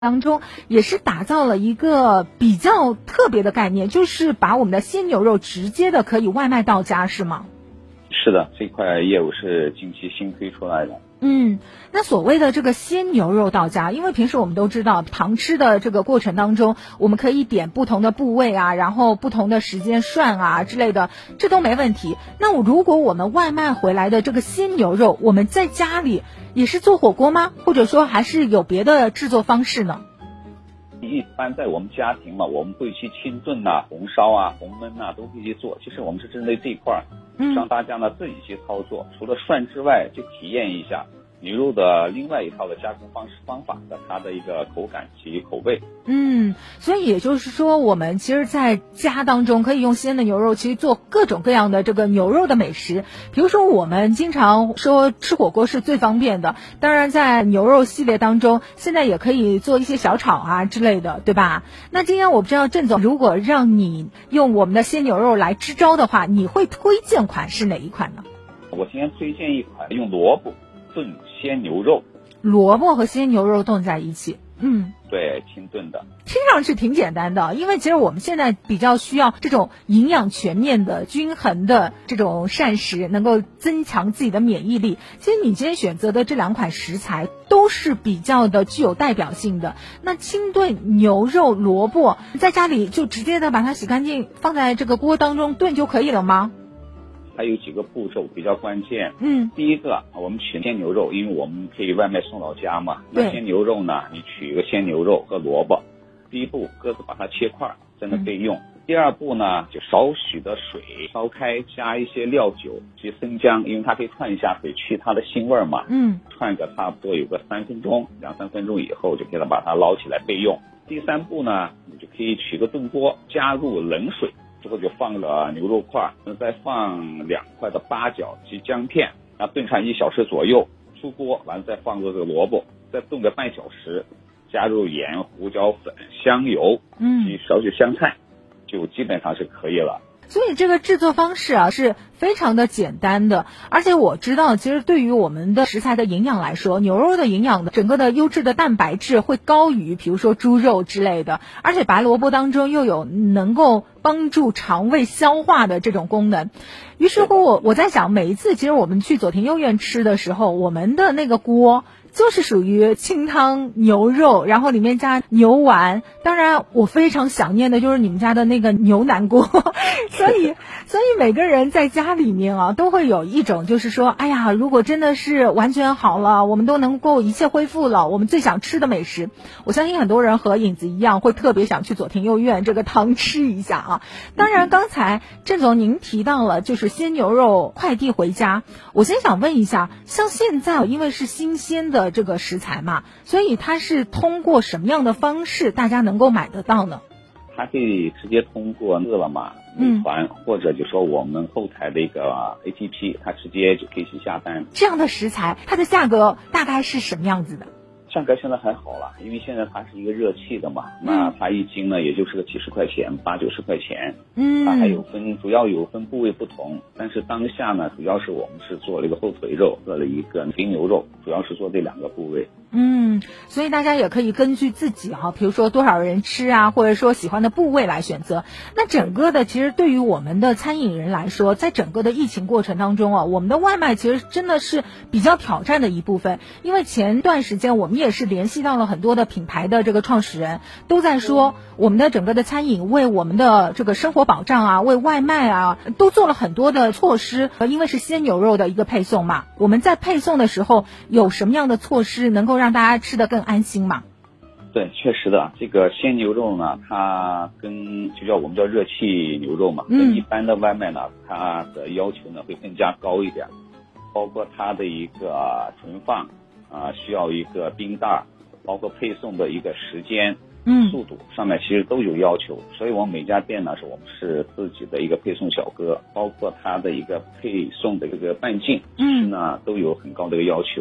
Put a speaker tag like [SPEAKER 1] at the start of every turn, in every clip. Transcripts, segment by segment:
[SPEAKER 1] 当中也是打造了一个比较特别的概念，就是把我们的鲜牛肉直接的可以外卖到家，是吗？
[SPEAKER 2] 是的，这块业务是近期新推出来的。
[SPEAKER 1] 那所谓的这个鲜牛肉到家，因为平时我们都知道堂吃的这个过程当中，我们可以点不同的部位啊，然后不同的时间涮啊之类的，这都没问题。那如果我们外卖回来的这个鲜牛肉，我们在家里也是做火锅吗？或者说还是有别的制作方式呢？
[SPEAKER 2] 一般在我们家庭嘛，我们会去清炖啊、红烧啊、红焖啊，都会去做。其实我们是针对这一块，让大家呢自己去操作，除了涮之外，就体验一下牛肉的另外一套的加工方法的它的一个口感及口味。
[SPEAKER 1] 所以也就是说，我们其实在家当中可以用鲜的牛肉，其实做各种各样的这个牛肉的美食。比如说我们经常说吃火锅是最方便的，当然在牛肉系列当中，现在也可以做一些小炒啊之类的，对吧？那今天我不知道郑总，如果让你用我们的鲜牛肉来支招的话，你会推荐款是哪一款呢？
[SPEAKER 2] 我今天推荐一款用萝卜炖鲜牛肉。
[SPEAKER 1] 萝卜和鲜牛肉炖在一起，
[SPEAKER 2] 对，清炖的，
[SPEAKER 1] 听上去挺简单的，因为其实我们现在比较需要这种营养全面的、均衡的这种膳食，能够增强自己的免疫力。其实你今天选择的这两款食材都是比较的具有代表性的。那清炖牛肉、萝卜，在家里就直接的把它洗干净，放在这个锅当中炖就可以了吗？
[SPEAKER 2] 还有几个步骤比较关键。第一个，我们取鲜牛肉，因为我们可以外卖送到家嘛。那鲜牛肉呢，你取一个鲜牛肉和萝卜。第一步，各自把它切块，在那备用。第二步呢，就少许的水烧开，加一些料酒及生姜，因为它可以串一下水，去它的腥味嘛。串个差不多有个3分钟，2、3分钟以后就可以把它捞起来备用。第三步呢，你就可以取个炖锅，加入冷水。之后就放了牛肉块，再放2块的八角及姜片，然后炖上1小时左右，出锅，完了再放入这个萝卜，再炖个半小时，加入盐、胡椒粉、香油及少许香菜，就基本上是可以了。
[SPEAKER 1] 所以这个制作方式啊是非常的简单的，而且我知道其实对于我们的食材的营养来说，牛肉的营养的整个的优质的蛋白质会高于比如说猪肉之类的，而且白萝卜当中又有能够帮助肠胃消化的这种功能。于是乎我在想，每一次其实我们去左庭右院吃的时候，我们的那个锅就是属于清汤牛肉，然后里面加牛丸，当然我非常想念的就是你们家的那个牛腩锅所以每个人在家里面啊都会有一种就是说，哎呀，如果真的是完全好了，我们都能够一切恢复了，我们最想吃的美食，我相信很多人和影子一样会特别想去左庭右院这个堂吃一下啊。当然刚才郑总您提到了就是鲜牛肉快递回家，我先想问一下，像现在因为是新鲜的这个食材嘛，所以它是通过什么样的方式大家能够买得到呢？
[SPEAKER 2] 它可以直接通过饿了么、美团，或者就说我们后台的一个 APP， 它直接就可以去下单。
[SPEAKER 1] 这样的食材它的价格大概是什么样子的？
[SPEAKER 2] 价格现在还好了，因为现在它是一个热气的嘛，那它一斤呢也就是个几十块钱，80、90块钱。它还有主要有分部位不同，但是当下呢主要是我们是做了一个后腿肉和了一个肥牛肉，主要是做这2个部位。
[SPEAKER 1] 所以大家也可以根据自己比如说多少人吃啊，或者说喜欢的部位来选择。那整个的其实对于我们的餐饮人来说，在整个的疫情过程当中啊，我们的外卖其实真的是比较挑战的一部分。因为前段时间我们也是联系到了很多的品牌的这个创始人，都在说我们的整个的餐饮为我们的这个生活保障啊，为外卖啊都做了很多的措施。因为是鲜牛肉的一个配送嘛，我们在配送的时候有什么样的措施能够让大家吃得更安心嘛？
[SPEAKER 2] 对，确实的，这个鲜牛肉呢，它我们叫热气牛肉嘛，跟一般的外卖呢，它的要求呢会更加高一点，包括它的一个存放需要一个冰袋，包括配送的一个时间、速度上面其实都有要求。所以我们每家店呢我们是自己的一个配送小哥，包括它的一个配送的一个半径，其实呢都有很高的一个要求。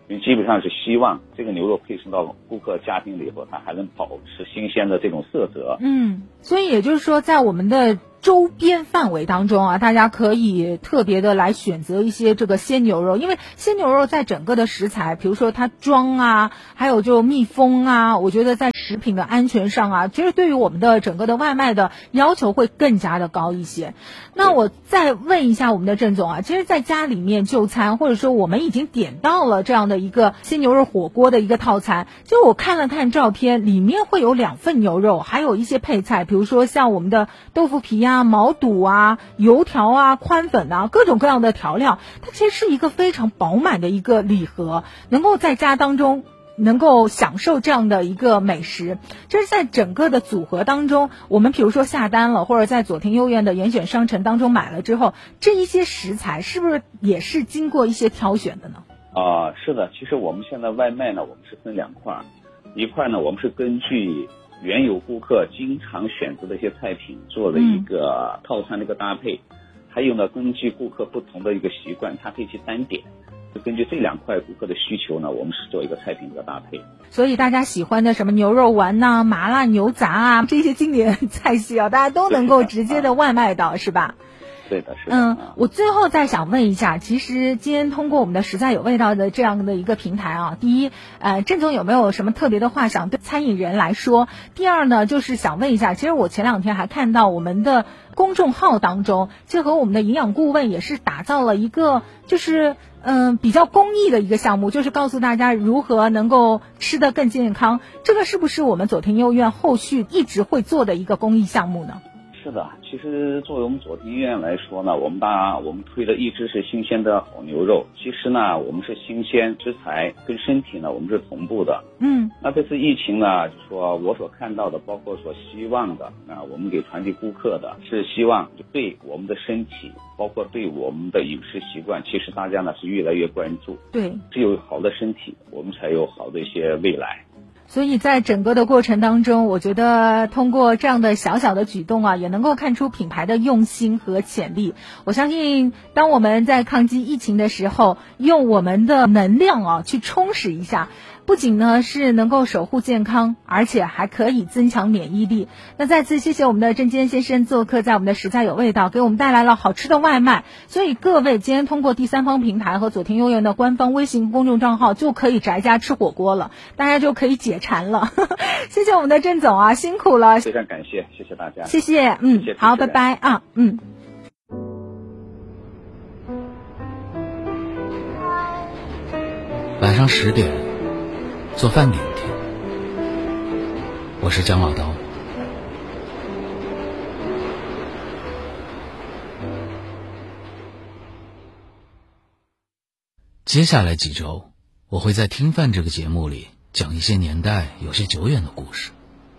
[SPEAKER 2] 因为基本上是希望这个牛肉配送到顾客家庭里以后，它还能保持新鲜的这种色泽。
[SPEAKER 1] 所以也就是说，在我们的周边范围当中啊，大家可以特别的来选择一些这个鲜牛肉，因为鲜牛肉在整个的食材，比如说它装啊，还有就密封啊，我觉得在食品的安全上啊，其实对于我们的整个的外卖的要求会更加的高一些。那我再问一下我们的郑总啊，其实在家里面就餐，或者说我们已经点到了这样的一个鲜牛肉火锅的一个套餐，就我看了看照片，里面会有2份牛肉，还有一些配菜，比如说像我们的豆腐皮啊、毛肚啊、油条啊、宽粉啊，各种各样的调料，它其实是一个非常饱满的一个礼盒，能够在家当中能够享受这样的一个美食。就是在整个的组合当中，我们比如说下单了，或者在左庭右院的严选商城当中买了之后，这一些食材是不是也是经过一些挑选的呢？
[SPEAKER 2] 是的，其实我们现在外卖呢，我们是分2块，一块呢我们是根据原有顾客经常选择的一些菜品做了一个套餐的一个搭配，还有呢根据顾客不同的一个习惯，他可以去单点，就根据这2块顾客的需求呢，我们是做一个菜品的搭配。
[SPEAKER 1] 所以大家喜欢的什么牛肉丸呐、麻辣牛杂啊，这些经典菜系啊，大家都能够直接的外卖到，是吧？
[SPEAKER 2] 对的，是的。
[SPEAKER 1] 我最后再想问一下，其实今天通过我们的实在有味道的这样的一个平台啊，第一，郑总有没有什么特别的话想对餐饮人来说？第二呢，就是想问一下，其实我前2天还看到我们的公众号当中，其实和我们的营养顾问也是打造了一个就是比较公益的一个项目，就是告诉大家如何能够吃得更健康。这个是不是我们左庭右院后续一直会做的一个公益项目呢？
[SPEAKER 2] 是的，其实作为我们左庭院来说呢，我们推的一直是新鲜的好牛肉。其实呢，我们是新鲜食材跟身体呢，我们是同步的。那这次疫情呢，就说我所看到的，包括所希望的，我们给传递顾客的是希望对我们的身体，包括对我们的饮食习惯，其实大家呢是越来越关注。
[SPEAKER 1] 对，
[SPEAKER 2] 只有好的身体，我们才有好的一些未来。
[SPEAKER 1] 所以在整个的过程当中，我觉得通过这样的小小的举动啊，也能够看出品牌的用心和潜力。我相信当我们在抗击疫情的时候，用我们的能量啊去充实一下，不仅呢是能够守护健康，而且还可以增强免疫力。那再次谢谢我们的郑坚先生做客在我们的实在有味道，给我们带来了好吃的外卖。所以各位今天通过第三方平台和左庭右院的官方微信公众账号就可以宅家吃火锅了，大家就可以解馋了。谢谢我们的郑总啊，辛苦了，
[SPEAKER 2] 非常感谢，谢谢大家，
[SPEAKER 1] 谢谢，好，拜拜啊，
[SPEAKER 3] 晚上10点做饭给你听，我是姜老刀。接下来几周，我会在听饭这个节目里讲一些年代有些久远的故事。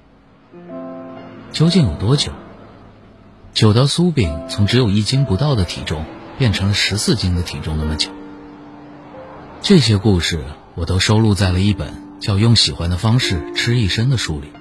[SPEAKER 3] 究竟有多久？久到酥饼从只有1斤不到的体重变成了14斤的体重那么久。这些故事我都收录在了一本叫《用喜欢的方式吃一生》的书里。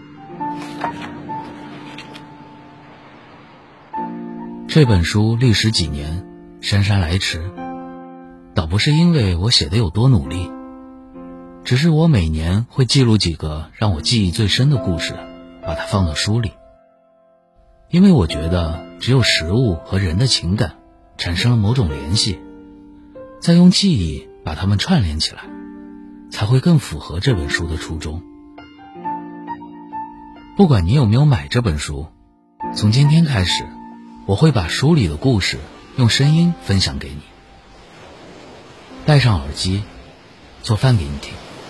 [SPEAKER 3] 这本书历时几年，姗姗来迟，倒不是因为我写的有多努力，只是我每年会记录几个让我记忆最深的故事，把它放到书里。因为我觉得只有食物和人的情感产生了某种联系，再用记忆把它们串联起来，才会更符合这本书的初衷。不管你有没有买这本书，从今天开始，我会把书里的故事用声音分享给你。戴上耳机，做饭给你听。